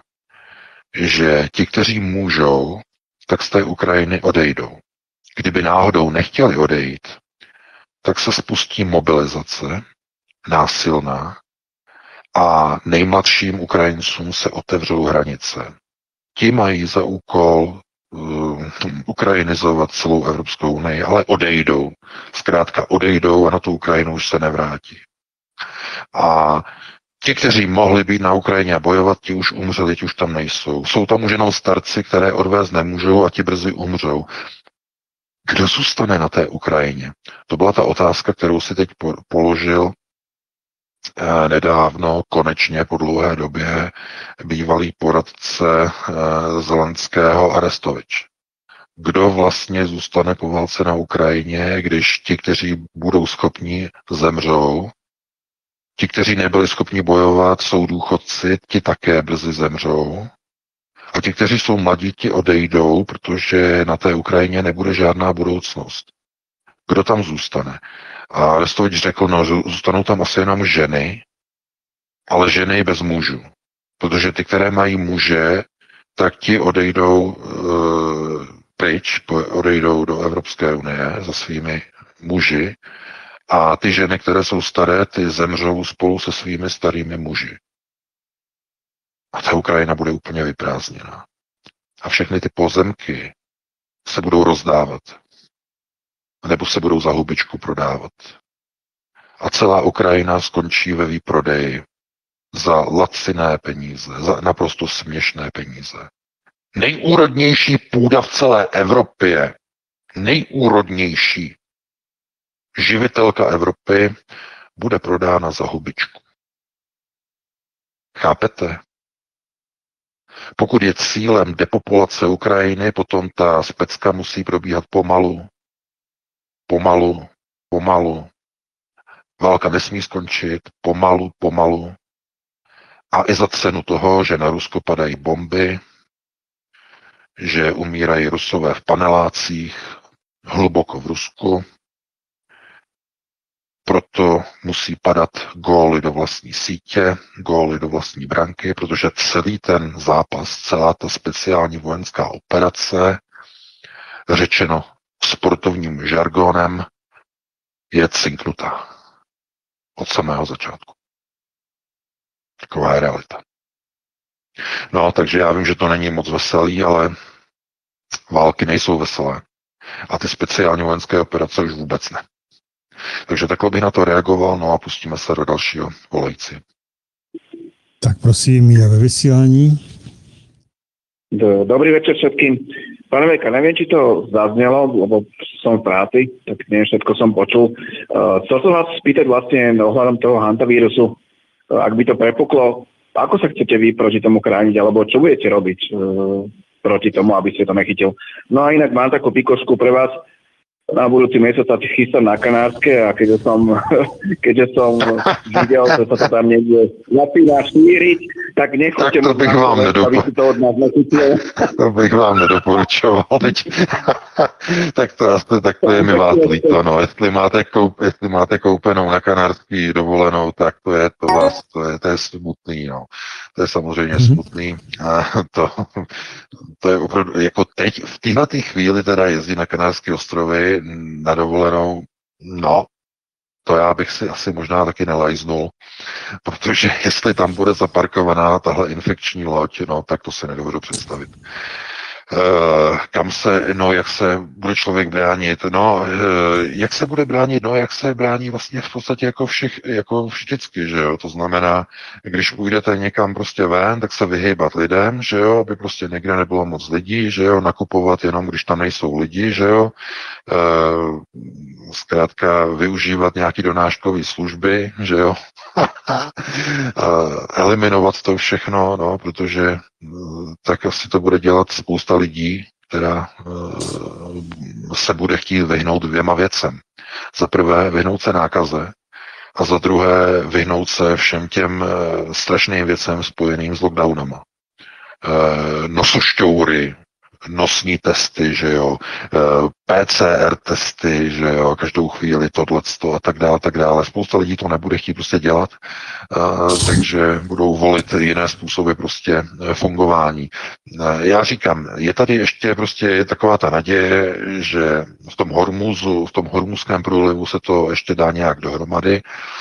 že ti, kteří můžou, tak z té Ukrajiny odejdou. Kdyby náhodou nechtěli odejít, tak se spustí mobilizace násilná a nejmladším Ukrajincům se otevřou hranice. Ti mají za úkol ukrajinizovat celou Evropskou unii, ale odejdou. Zkrátka odejdou a na tu Ukrajinu už se nevrátí. A ti, kteří mohli být na Ukrajině a bojovat, ti už umřeli, ti už tam nejsou. Jsou tam už jenom starci, které odvést nemůžou a ti brzy umřou. Kdo zůstane na té Ukrajině? To byla ta otázka, kterou si teď položil nedávno, konečně po dlouhé době, bývalý poradce Zelenského Arestovič. Kdo vlastně zůstane po válce na Ukrajině, když ti, kteří budou schopni, zemřou, ti, kteří nebyli schopni bojovat, jsou důchodci, ti také brzy zemřou. A ti, kteří jsou mladí, ti odejdou, protože na té Ukrajině nebude žádná budoucnost. Kdo tam zůstane? A Arestovič řekl, no, zůstanou tam asi jenom ženy, ale ženy bez mužů. Protože ty, které mají muže, tak ti odejdou pryč, odejdou do Evropské unie za svými muži a ty ženy, které jsou staré, ty zemřou spolu se svými starými muži. A ta Ukrajina bude úplně vyprázdněná. A všechny ty pozemky se budou rozdávat. Nebo se budou za hubičku prodávat. A celá Ukrajina skončí ve výprodeji za laciné peníze, za naprosto směšné peníze. Nejúrodnější půda v celé Evropě, nejúrodnější živitelka Evropy bude prodána za hubičku. Chápete? Pokud je cílem depopulace Ukrajiny, potom ta specka musí probíhat pomalu. Válka nesmí skončit, pomalu. A i za cenu toho, že na Rusko padají bomby, že umírají Rusové v panelácích, hluboko v Rusku. Proto musí padat góly do vlastní sítě, góly do vlastní branky, protože celý ten zápas, celá ta speciální vojenská operace, řečeno sportovním žargonem, je cinknutá od samého začátku. Taková je realita. No, takže já vím, že to není moc veselý, ale války nejsou veselé. A ty speciální vojenské operace už vůbec ne. Takže takhle bych na to reagoval, no a pustíme se do dalšího volající. Tak prosím, je ve vysílání. Dobrý večer všetkým. Pane Veka, neviem, či to zaznelo, lebo som v práci, tak neviem, všetko som počul. Chcel som vás spýtať vlastne ohľadom toho hantavírusu. Ak by to prepuklo, ako sa chcete vy proti tomu chrániť, alebo čo budete robiť proti tomu, aby ste to nechytil? No a inak mám takú pikošku pre vás. na budúci mesiac sa chystám na Kanárske a keďže som videl, že sa to tam niekde začína šíriť, tak nechoďte Tak to bych vám to od nás nechytil. To bych vám nedoporučoval teď. tak to je mi vás líto, no. Jestli máte koupenou na Kanárský dovolenou, tak to je smutný, no. To je samozřejmě smutný. A to je opravdu, jako teď, v této chvíli teda jezdí na Kanárské ostrovy na dovolenou, no, to já bych si asi možná taky nelajznul, protože jestli tam bude zaparkovaná tahle infekční loď, no, tak to si nedovedu představit. Jak se bude člověk bránit, jak se bude bránit, jak se brání vlastně v podstatě jako vždycky, že jo, to znamená, když půjdete někam prostě ven, tak se vyhýbat lidem, že jo, aby prostě někde nebylo moc lidí, že jo, nakupovat jenom, když tam nejsou lidi, že jo, zkrátka využívat nějaký donáškové služby, že jo, eliminovat to všechno, no, protože tak asi to bude dělat spousta lidí, která se bude chtít vyhnout dvěma věcem. Za prvé vyhnout se nákaze a za druhé vyhnout se všem těm strašným věcem spojeným s lockdownama. Nosošťoury, nosní testy, že jo, PCR testy, že jo, každou chvíli tohleto a tak dále. Spousta lidí to nebude chtít prostě dělat, takže budou volit jiné způsoby prostě fungování. Já říkám, je tady ještě prostě taková ta naděje, že v tom hormuzském průlivu se to ještě dá nějak dohromady,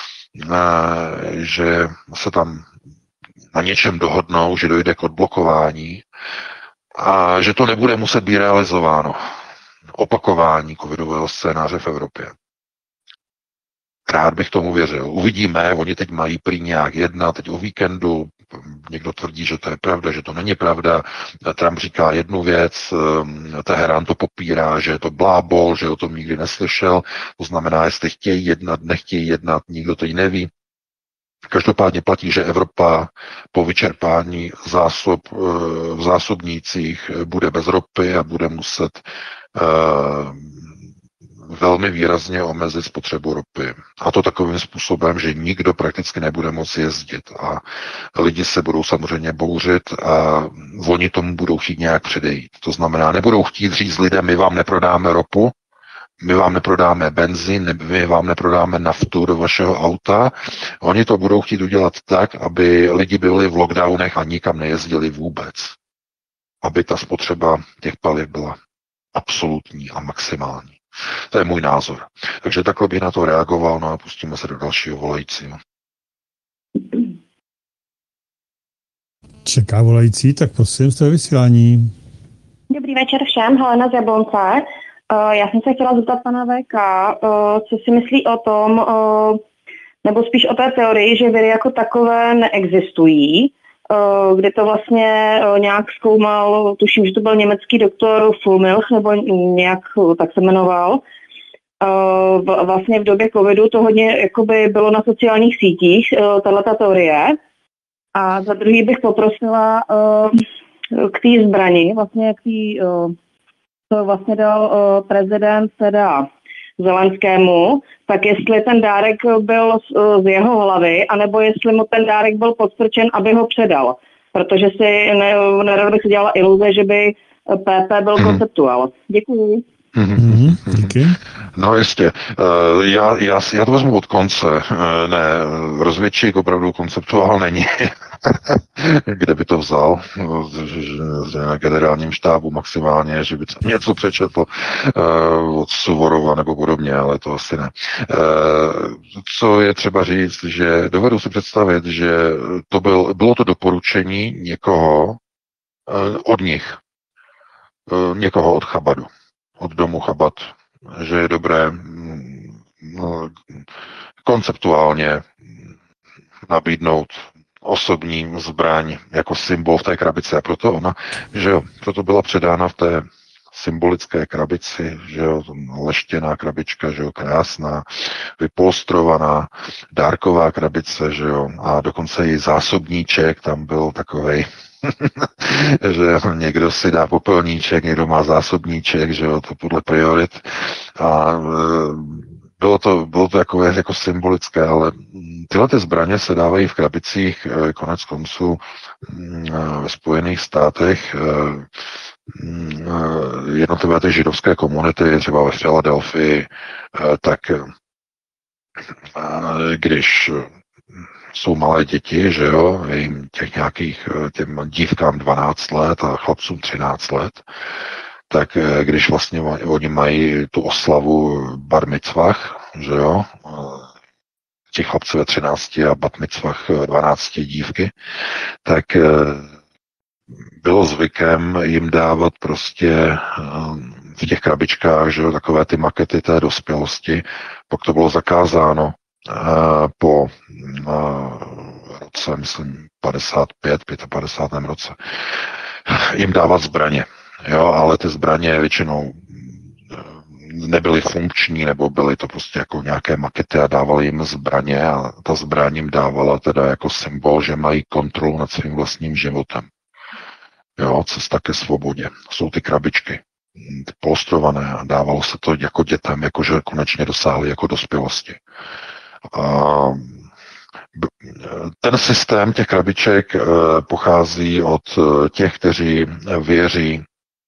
že se tam na něčem dohodnou, že dojde k odblokování, a že to nebude muset být realizováno. Opakování covidového scénáře v Evropě. Rád bych tomu věřil. Uvidíme, oni teď mají prý nějak jednat, teď o víkendu, někdo tvrdí, že to je pravda, že to není pravda. Trump říká jednu věc, Teherán to popírá, že je to blábol, že o tom nikdy neslyšel. To znamená, jestli chtějí jednat, nechtějí jednat, nikdo to i neví. Každopádně platí, že Evropa po vyčerpání zásob v zásobnících bude bez ropy a bude muset velmi výrazně omezit spotřebu ropy. A to takovým způsobem, že nikdo prakticky nebude moci jezdit. A lidi se budou samozřejmě bouřit a oni tomu budou chtít nějak předejít. To znamená, nebudou chtít říct lidem, my vám neprodáme ropu, my vám neprodáme benzín, my vám neprodáme naftu do vašeho auta. Oni to budou chtít udělat tak, aby lidi byli v lockdownech a nikam nejezdili vůbec. Aby ta spotřeba těch paliv byla absolutní a maximální. To je můj názor. Takže takhle bych na to reagoval, no a pustíme se do dalšího volajícího. Čeká volající, tak prosím, jste ve vysílání. Dobrý večer všem, Helena z Jablonce. Já jsem se chtěla zeptat pana VK, co si myslí o tom, nebo spíš o té teorii, že viry jako takové neexistují, kde to vlastně nějak zkoumal, tuším, že to byl německý doktor Fulmilch, nebo nějak tak se jmenoval. Vlastně v době covidu to hodně jakoby bylo na sociálních sítích, tato teorie. A za druhý bych poprosila k té zbrani, vlastně to vlastně dal prezident teda Zelenskému, tak jestli ten dárek byl z jeho hlavy, anebo jestli mu ten dárek byl podstrčen, aby ho předal. Protože si nerad bych si dělala iluze, že by PP byl konceptuál. Děkuji. Díky. No jistě. Já to vezmu od konce. Ne, rozvědčík opravdu konceptuál není. Kde by to vzal? Na generálním štábu maximálně, že by tam něco přečetl od Suvorova nebo podobně, ale to asi ne. Co je třeba říct, že dovedu si představit, že bylo to doporučení někoho od nich, někoho od Chabadu, od domu Chabad, že je dobré konceptuálně nabídnout osobní zbraň jako symbol v té krabici. A proto byla předána v té symbolické krabici, že jo, leštěná krabička, že jo, krásná, vypolstrovaná, dárková krabice, že jo, a dokonce i zásobníček tam byl takovej že někdo si dá popelníček, někdo má zásobníček, že jo, to podle priorit. A bylo to jako symbolické, ale tyhle ty zbraně se dávají v krabicích konec konců ve Spojených státech. Jednotlivé ty židovské komunity, třeba ve Filadelfii, tak když jsou malé děti, že jo, jim těm dívkám 12 let a chlapcům 13 let, tak když vlastně oni mají tu oslavu bar mitzvah, že jo, ti chlapci ve 13 a bat mitzvah 12 dívky, tak bylo zvykem jim dávat prostě v těch krabičkách, že jo, takové ty makety té dospělosti, pak to bylo zakázáno po roce, myslím, 55. roce, jim dávat zbraně. Jo, ale ty zbraně většinou nebyly funkční, nebo byly to prostě jako nějaké makety a dávali jim zbraně a ta zbraň jim dávala teda jako symbol, že mají kontrolu nad svým vlastním životem. Jo, cesta ke svobodě. Jsou ty krabičky polstrované a dávalo se to jako dětem, jakože konečně dosáhli jako dospělosti. Ten systém těch krabiček pochází od těch, kteří věří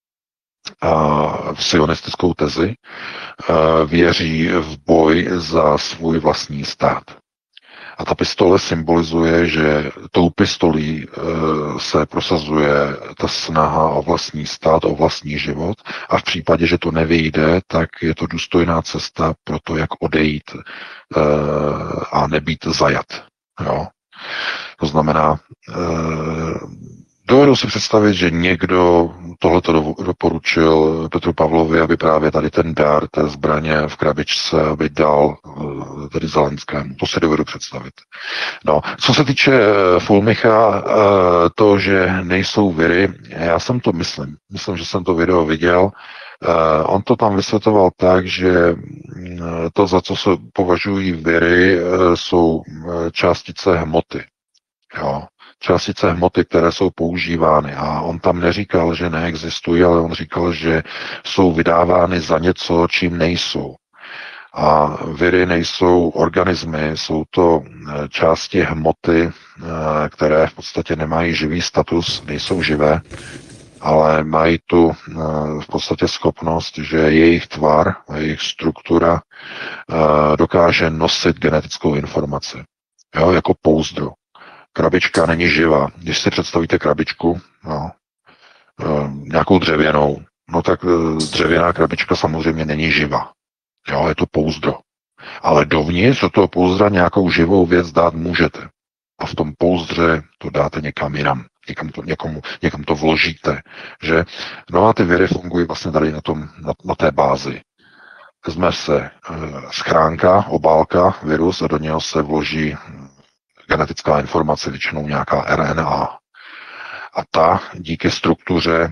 v sionistickou tezi, věří v boj za svůj vlastní stát. A ta pistole symbolizuje, že tou pistolí se prosazuje ta snaha o vlastní stát, o vlastní život a v případě, že to nevyjde, tak je to důstojná cesta pro to, jak odejít a nebýt zajat. Jo? To znamená, dovedu si představit, že někdo tohleto doporučil Petru Pavlovi, aby právě tady ten dár té zbraně v krabičce, aby dal tedy Zelenskému. To si dovedu představit. No, co se týče Fulmicha, to, že nejsou viry, já jsem to myslím, že jsem to video viděl, on to tam vysvětloval tak, že to, za co se považují viry, jsou částice hmoty. Jo. Částice hmoty, které jsou používány. A on tam neříkal, že neexistují, ale on říkal, že jsou vydávány za něco, čím nejsou. A viry nejsou organismy, jsou to části hmoty, které v podstatě nemají živý status, nejsou živé, ale mají tu v podstatě schopnost, že jejich tvar, jejich struktura dokáže nosit genetickou informaci. Jo, jako pouzdro. Krabička není živá. Když si představíte krabičku, no, nějakou dřevěnou, no tak dřevěná krabička samozřejmě není živá. Jo, je to pouzdro. Ale dovnitř do toho pouzdra nějakou živou věc dát můžete. A v tom pouzdře to dáte někam jinam. Někam to vložíte. Že? No a ty viry fungují vlastně tady na té bázi. Vezme se schránka, obálka, virus a do něho se vloží genetická informace, většinou nějaká RNA. A ta díky struktuře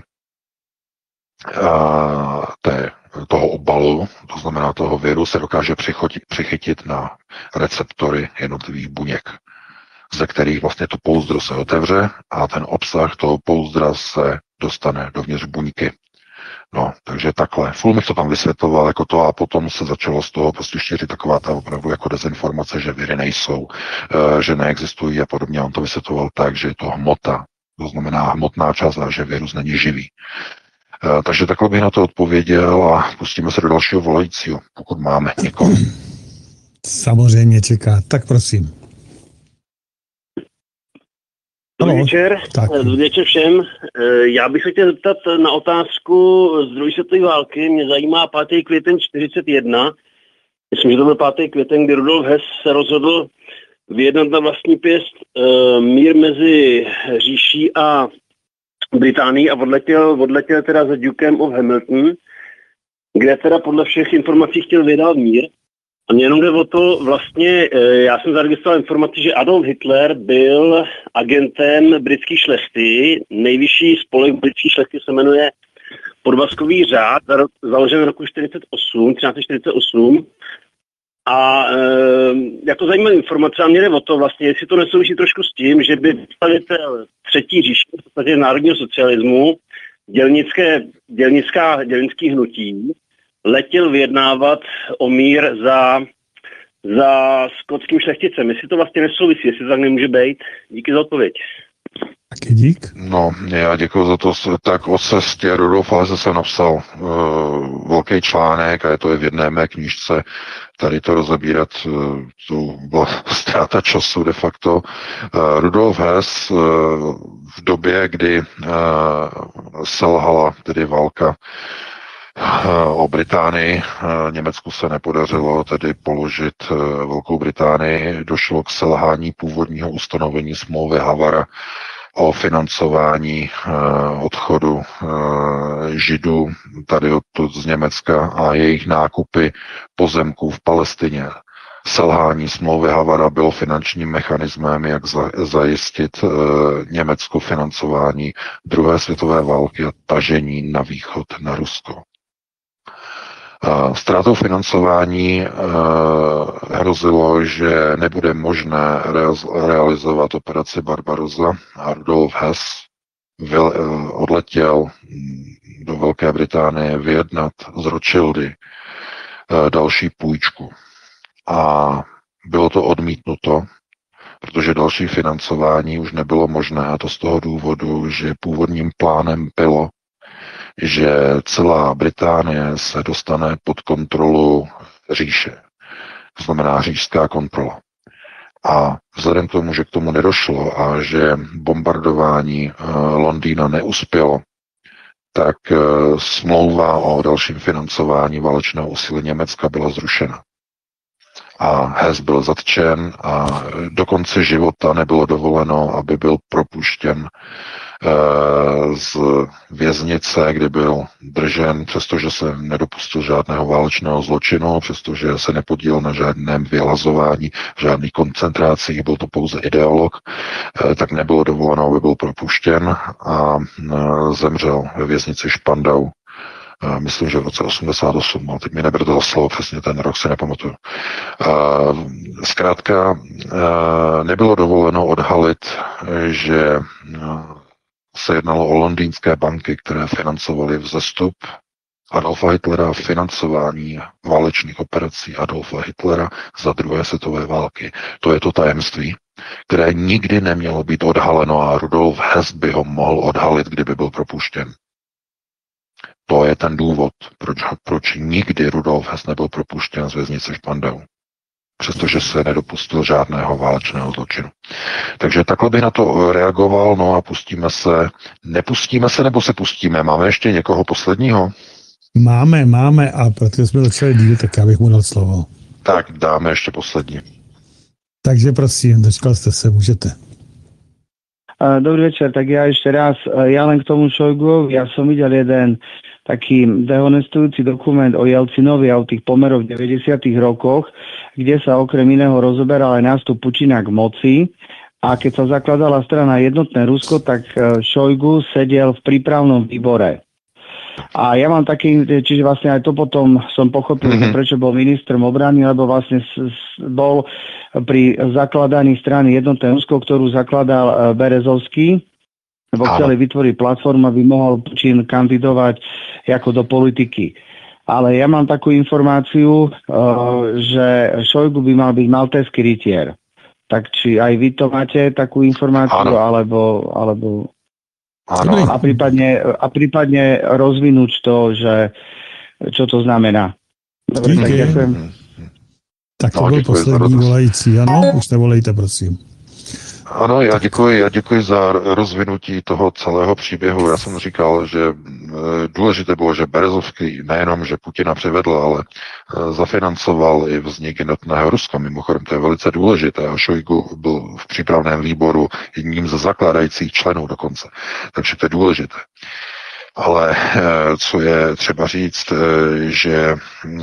toho obalu, to znamená toho viru, se dokáže přichytit na receptory jednotlivých buněk, ze kterých vlastně to pouzdro se otevře a ten obsah toho pouzdra se dostane dovnitř buňky. No, takže takhle. Fulmich to tam vysvětloval jako to a potom se začalo z toho prostě šířit taková ta opravdu jako dezinformace, že viry nejsou, že neexistují a podobně. On to vysvětloval tak, že je to hmota, to znamená hmotná část a že virus není živý. Takže takhle bych na to odpověděl a pustíme se do dalšího volajícího, pokud máme někoho. Samozřejmě čeká, tak prosím. Dobrý večer, dobrý večer všem. Já bych se chtěl zeptat na otázku z druhé světové války. Mě zajímá 5. květen 1941. Myslím, že to byl 5. květen, kdy Rudolf Hess se rozhodl vyjednat na vlastní pěst mír mezi říší a Británií a odletěl teda za Dukem of Hamilton, kde teda podle všech informací chtěl vyjednat mír. A mě jenom jde o to, vlastně, já jsem zaregistroval informaci, že Adolf Hitler byl agentem britské šlechty. Nejvyšší spolek britské šlechty se jmenuje Podvazkový řád, založen v roku 1348. A jako zajímavá informace a mě jde o to vlastně, jestli to nesouvisí trošku s tím, že by představitel třetí říše, v podstatě národního socialismu, dělnický hnutí, letěl vyjednávat o mír za skotským šlechticem. Jestli to vlastně nesouvisí, jestli to tak nemůže být. Díky za odpověď. Taky dík. No, já děkuji za to. Tak o cestě Rudolfa Hesse jsem napsal velký článek a je to i v jedné mé knížce. Tady to rozebírat, to byla ztráta času de facto. Rudolf Hess v době, kdy selhala tedy válka o Británii. Německu se nepodařilo tedy položit Velkou Británii. Došlo k selhání původního ustanovení smlouvy Havara o financování odchodu Židů tady odtud z Německa a jejich nákupy pozemků v Palestině. Selhání smlouvy Havara bylo finančním mechanismem, jak zajistit Německu financování druhé světové války a tažení na východ, na Rusko. Ztrátou financování hrozilo, že nebude možné realizovat operaci Barbarossa a Rudolf Hess odletěl do Velké Británie vyjednat z Rothschildy další půjčku. A bylo to odmítnuto, protože další financování už nebylo možné, a to z toho důvodu, že původním plánem bylo, že celá Británie se dostane pod kontrolu říše. To znamená říšská kontrola. A vzhledem k tomu, že k tomu nedošlo a že bombardování Londýna neuspělo, tak smlouva o dalším financování válečného úsilí Německa byla zrušena. A Hess byl zatčen a do konce života nebylo dovoleno, aby byl propuštěn z věznice, kde byl držen, přestože se nedopustil žádného válečného zločinu, přestože se nepodílel na žádném vylazování, v žádných koncentracích, byl to pouze ideolog, tak nebylo dovoleno, aby byl propuštěn a zemřel ve věznici Spandau. Myslím, že v roce 88, ale teď mi neberte za slovo, přesně ten rok si nepamatuju. Zkrátka nebylo dovoleno odhalit, že se jednalo o londýnské banky, které financovaly vzestup Adolfa Hitlera, financování válečných operací Adolfa Hitlera za druhé světové války. To je to tajemství, které nikdy nemělo být odhaleno a Rudolf Hess by ho mohl odhalit, kdyby byl propuštěn. To je ten důvod, proč nikdy Rudolf Hess nebyl propuštěn z věznice Spandau. Přestože se nedopustil žádného válečného zločinu. Takže takhle bych na to reagoval, no a nepustíme se nebo se pustíme? Máme ještě někoho posledního? Máme a protože jsme začali díl, tak já bych mu dal slovo. Tak dáme ještě poslední. Takže prosím, dočkal jste se, můžete. Dobrý večer, tak ja ešte raz, ja len k tomu Šojguovi, ja som videl jeden taký dehonestujúci dokument o Jelcinovi a o tých pomeroch v 90. rokoch, kde sa okrem iného rozoberal aj nástup Putina k moci a keď sa zakladala strana Jednotné Rusko, tak Šojgu sedel v prípravnom výbore. A ja mám taký, čiže vlastne aj to potom som pochopil, prečo bol ministrom obrany, lebo vlastne bol pri zakladaní strany Jednotné Rusko, ktorú zakladal Berezovský, lebo chceli vytvoriť platformu, aby mohol Putin kandidovať ako do politiky. Ale ja mám takú informáciu, že Šojgu by mal byť maltézsky rytier. Tak či aj vy to máte takú informáciu, alebo Áno. A prípadne rozvinúť to, že čo to znamená. Dobre, tak ďakujem. Tak to byl poslední volající, ano? Už nevolejte, prosím. Ano, já děkuji za rozvinutí toho celého příběhu. Já jsem říkal, že důležité bylo, že Berezovský nejenom, že Putina přivedl, ale zafinancoval i vznik Jednotného Ruska. Mimochodem, to je velice důležité. A Šojgu byl v přípravném výboru jedním ze zakládajících členů dokonce. Takže to je důležité. Ale co je třeba říct, že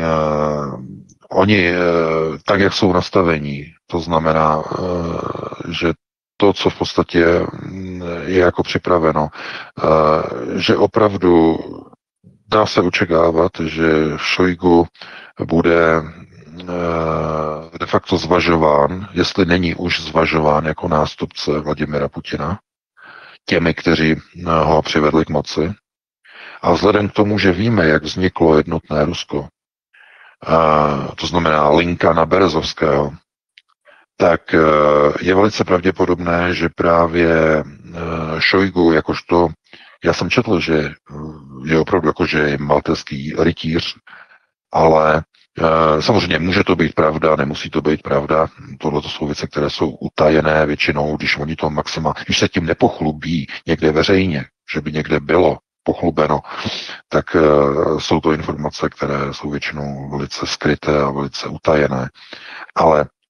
oni, tak jak jsou nastavení, to znamená, že to, co v podstatě je jako připraveno, že opravdu dá se očekávat, že Šojgu bude de facto zvažován, jestli není už zvažován jako nástupce Vladimira Putina těmi, kteří ho přivedli k moci. A vzhledem k tomu, že víme, jak vzniklo jednotné Rusko, to znamená linka na Berezovského, tak je velice pravděpodobné, že právě Šojgu, jakožto, já jsem četl, že je opravdu jakože je maltéský rytíř, ale samozřejmě může to být pravda, nemusí to být pravda. Tohle to jsou věci, které jsou utajené většinou, když oni to když se tím nepochlubí někde veřejně, že by někde bylo pochlubeno, tak jsou to informace, které jsou většinou velice skryté a velice utajené. Ale